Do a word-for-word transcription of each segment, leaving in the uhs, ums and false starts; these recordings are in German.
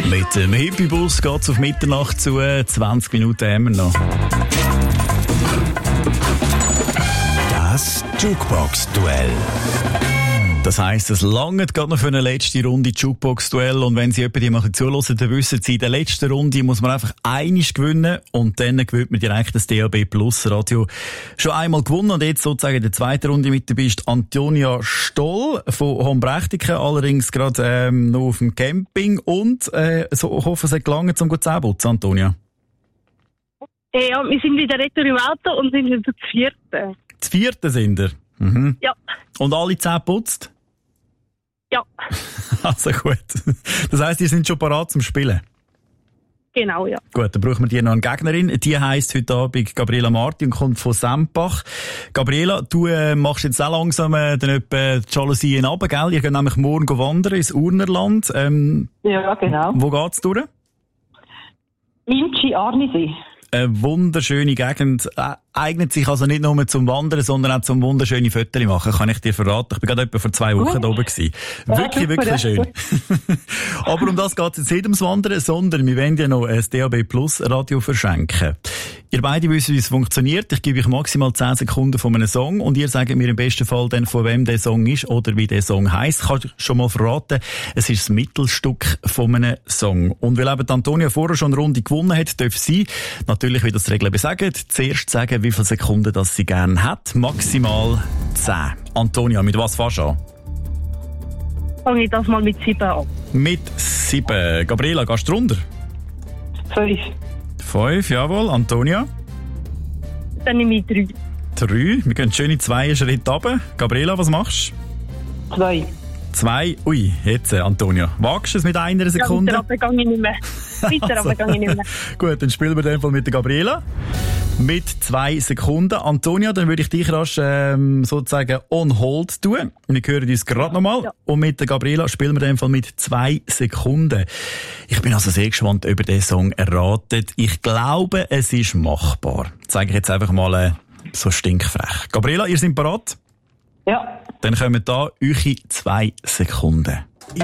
Mit dem Hippie-Bus geht es auf Mitternacht zu. zwanzig Minuten haben wir noch. Das Jukebox-Duell. Das heisst, es langt gerade noch für eine letzte Runde Jukebox-Duell. Und wenn Sie jemanden mal zuhören, dann wissen Sie, in der letzten Runde muss man einfach einiges gewinnen und dann gewinnt man direkt das D A B Plus Radio. Schon einmal gewonnen und jetzt sozusagen in der zweiten Runde mit dabei ist Antonia Stoll von Hombrächtiken, allerdings gerade ähm, noch auf dem Camping und äh, so, ich hoffe, es hat gelangt, zum gut zu putzen, Antonia. Ja, wir sind wieder retour im Auto und sind jetzt zu vierten. Zu vierten sind wir? Mhm. Ja. Und alle zehn putzt? Ja. Also gut. Das heisst, die sind schon parat zum Spielen? Genau, ja. Gut, dann brauchen wir dir noch eine Gegnerin. Die heisst heute Abend Gabriela Marti und kommt von Sempach. Gabriela, du äh, machst jetzt auch langsam äh, dann etwa die Jalousien runter, gell? Ihr geht nämlich morgen wandern ins Urnerland. Ähm, ja, genau. Wo geht's durch? Inchi Arnisee. Eine wunderschöne Gegend. Äh, eignet sich also nicht nur zum Wandern, sondern auch zum wunderschöne Fotos machen, kann ich dir verraten. Ich bin gerade etwa vor zwei Wochen da oben gewesen. Wirklich, ja, wirklich schön. Aber um das geht es jetzt nicht ums Wandern, sondern wir wollen ja noch ein D A B Plus Radio verschenken. Ihr beide wisst, wie es funktioniert. Ich gebe euch maximal zehn Sekunden von einem Song und ihr sagt mir im besten Fall dann, von wem der Song ist oder wie der Song heisst. Ich kann schon mal verraten, es ist das Mittelstück von einem Song. Und weil eben Antonia vorher schon eine Runde gewonnen hat, darf sie natürlich, wie das die Regeln besagen, zuerst sagen, wie viele Sekunden das sie gerne hat. Maximal zehn. Antonia, mit was fährst du an? Fange ich das mal mit sieben an. Mit sieben. Gabriela, gehst du runter? Fünf. Fünf, jawohl. Antonia? Dann nehme ich drei. Drei. Wir gehen schön in zwei Schritte runter. Gabriela, was machst du? Zwei. Zwei. Ui, jetzt, Antonia. Wagst du es mit einer Sekunde? Ja, weiter runter gehe ich nicht mehr. Weiter runter gehe ich nicht mehr. Gut, dann spielen wir den Fall mit der Gabriela. Mit zwei Sekunden. Antonia, dann würde ich dich rasch ähm, sozusagen on hold tun. Wir hören uns gerade nochmal. Ja. Und mit der Gabriela spielen wir den Fall mit zwei Sekunden. Ich bin also sehr gespannt, ob ihr den Song erratet. Ich glaube, es ist machbar. Zeige ich jetzt einfach mal äh, so stinkfrech. Gabriela, ihr seid bereit? Ja. Dann kommen da eure zwei Sekunden.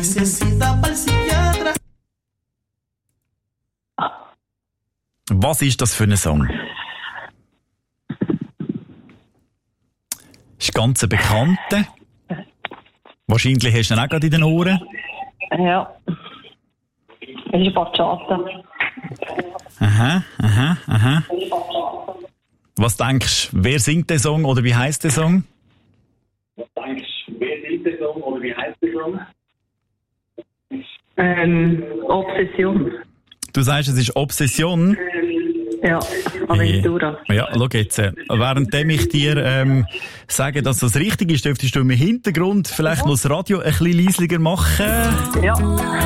Was ist das für ein Song? Ist ganz ein Bekannter. Wahrscheinlich hast du ihn auch gerade in den Ohren. Ja. Das ist Bachata. Aha, aha, aha. Was denkst du, wer singt den Song oder wie heisst der Song? Was denkst du, wer singt den Song oder wie heisst der Song? Ähm, Obsession. Du sagst, es ist Obsession? Ja, Aventura. Ja, schau jetzt. Währenddem ich dir ähm, sage, dass das richtig ist, dürftest du im Hintergrund vielleicht noch das Radio ein bisschen leislicher machen. Ja.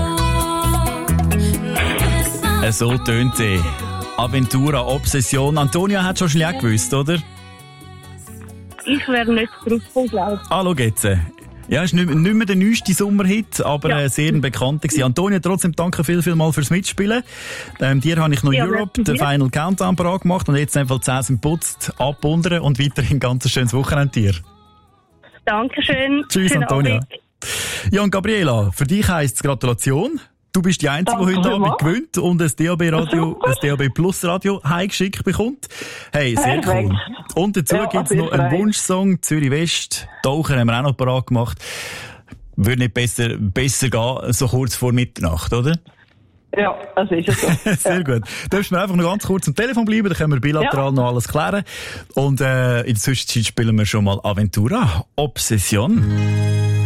So tönt sie. Aventura, Obsession. Antonia hat schon schlecht gewusst, oder? Ich wäre nicht drauf gekommen, glaube ich. Ah, schau jetzt. Ja, ist nicht, nicht mehr der neueste Sommerhit, aber ja. äh, sehr ein bekannter gewesen. Antonia, trotzdem danke viel, viel mal fürs Mitspielen. Ähm, dir habe ich noch ja, Europe, den Final Countdown parat gemacht und jetzt einfach zehn sind putzt, abwundern und weiterhin ein ganz schönes Wochenende dir. Dankeschön. Tschüss, Schönen Antonia. Abend. Ja, und Gabriela, für dich heisst es Gratulation. Du bist die Einzige, die heute Abend gewinnt und ein D A B Radio, ein D A B Plus Radio heimgeschickt bekommt. Hey, sehr cool. Und dazu ja, gibt es noch einen Wunschsong, Zürich West. Taucher haben wir auch noch parat gemacht. Würde nicht besser, besser gehen, so kurz vor Mitternacht, oder? Ja, das ist es so. Sehr ja. gut. Du darfst mir einfach noch ganz kurz am Telefon bleiben, dann können wir bilateral ja. noch alles klären. Und äh, in der Zwischenzeit spielen wir schon mal Aventura, Obsession.